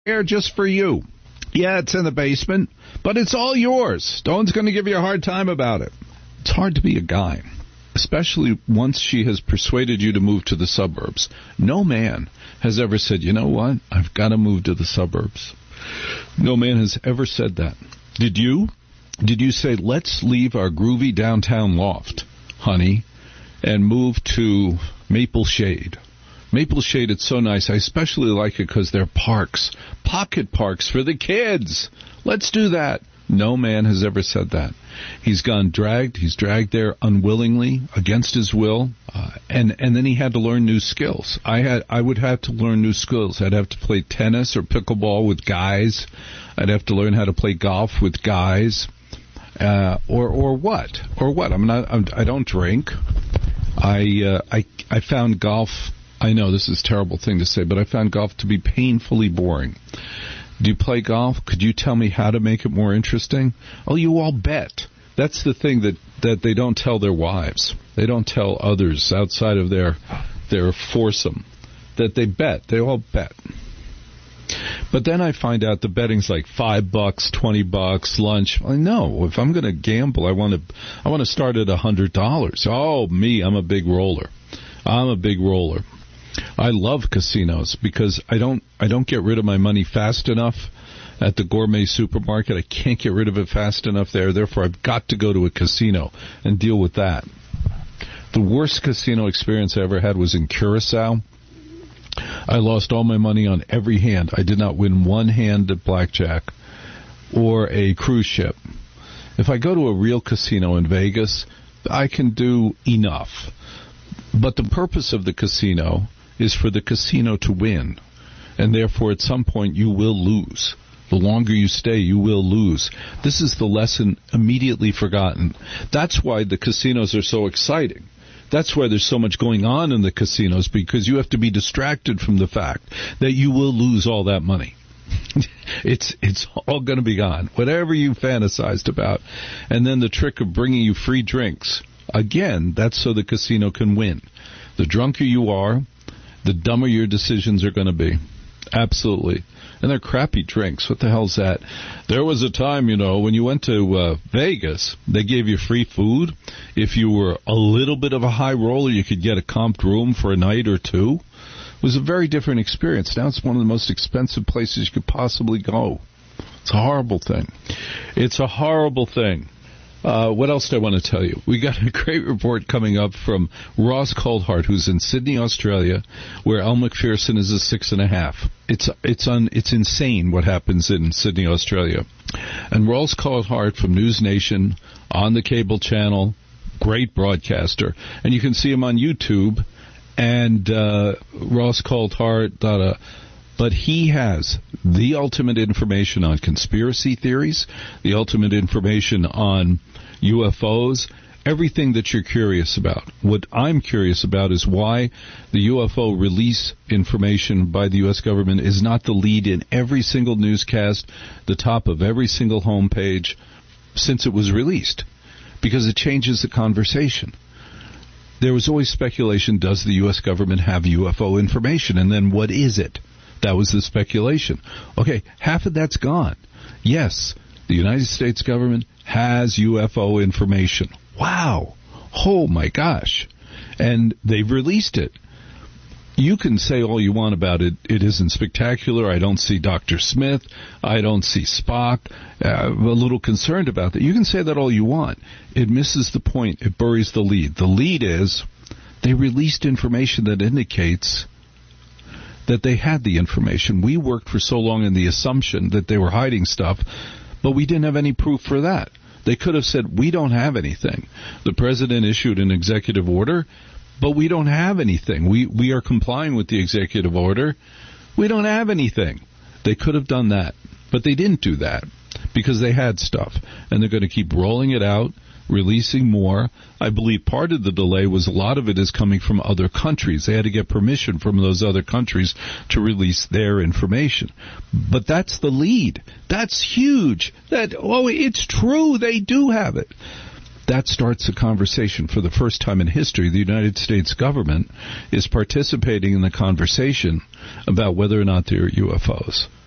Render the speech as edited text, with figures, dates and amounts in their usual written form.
Here just for you. Yeah, it's in the basement, but it's all yours. No one's going to give you a hard time about it. It's hard to be a guy, especially once she has persuaded you to move to the suburbs. No man has ever said, you know what, I've got to move to the suburbs. No man has ever said that. Did you? Did you say, let's leave our groovy downtown loft, honey, and move to Maple Shade? Maple Shade, it's so nice. I especially like it because they're parks, pocket parks for the kids. Let's do that. No man has ever said that. He's dragged there unwillingly, against his will, and then he had to learn new skills. I would have to learn new skills. I'd have to play tennis or pickleball with guys. I'd have to learn how to play golf with guys, or what? I don't drink. I found golf. I know this is a terrible thing to say, but I found golf to be painfully boring. Do you play golf? Could you tell me how to make it more interesting? Oh, you all bet. That's the thing that they don't tell their wives. They don't tell others outside of their foursome that they bet. They all bet. But then I find out the betting's like $5, $20, lunch. I know if I'm going to gamble, I want to start at $100. Oh, me, I'm a big roller. I love casinos because I don't get rid of my money fast enough at the gourmet supermarket. I can't get rid of it fast enough there. Therefore, I've got to go to a casino and deal with that. The worst casino experience I ever had was in Curacao. I lost all my money on every hand. I did not win one hand at blackjack or a cruise ship. If I go to a real casino in Vegas, I can do enough. But the purpose of the casino is for the casino to win, and therefore at some point you will lose. The longer you stay, you will lose. This is the lesson immediately forgotten. That's why the casinos are so exciting. That's why there's so much going on in the casinos, because you have to be distracted from the fact that you will lose all that money. It's all going to be gone, whatever you fantasized about. And then the trick of bringing you free drinks. Again, that's so the casino can win. The drunker you are, the dumber your decisions are going to be. Absolutely. And they're crappy drinks. What the hell's that? There was a time, when you went to Vegas, they gave you free food. If you were a little bit of a high roller, you could get a comped room for a night or two. It was a very different experience. Now it's one of the most expensive places you could possibly go. It's a horrible thing. It's a horrible thing. What else do I want to tell you? We got a great report coming up from Ross Coulthart, who's in Sydney, Australia, where Elle Macpherson is a 6.5. It's insane what happens in Sydney, Australia. And Ross Coulthart from News Nation on the cable channel, great broadcaster, and you can see him on YouTube. And Ross Coulthart, but he has the ultimate information on conspiracy theories, the ultimate information on UFOs, everything that you're curious about. What I'm curious about is why the UFO release information by the U.S. government is not the lead in every single newscast, the top of every single homepage since it was released, because it changes the conversation. There was always speculation, does the U.S. government have UFO information? And then what is it? That was the speculation. Okay, half of that's gone. Yes, the United States government has UFO information. Wow. Oh, my gosh. And they've released it. You can say all you want about it. It isn't spectacular. I don't see Dr. Smith. I don't see Spock. I'm a little concerned about that. You can say that all you want. It misses the point. It buries the lead. The lead is they released information that indicates that they had the information. We worked for so long in the assumption that they were hiding stuff, but we didn't have any proof for that. They could have said, we don't have anything. The president issued an executive order, but we don't have anything. We are complying with the executive order. We don't have anything. They could have done that, but they didn't do that because they had stuff, and they're going to keep rolling it out, releasing more. I believe part of the delay was a lot of it is coming from other countries. They had to get permission from those other countries to release their information. But that's the lead. That's huge. It's true. They do have it. That starts a conversation. For the first time in history, the United States government is participating in the conversation about whether or not there are UFOs.